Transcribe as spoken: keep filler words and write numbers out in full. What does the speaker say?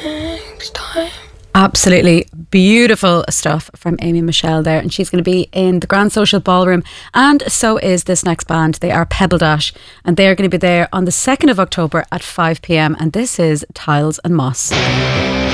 Next time. Absolutely beautiful stuff from Amy Michelle there, and she's going to be in the Grand Social Ballroom, and so is this next band. They are Pebble Dash, and they are going to be there on the second of October at five p.m, and this is Tiles and Moss.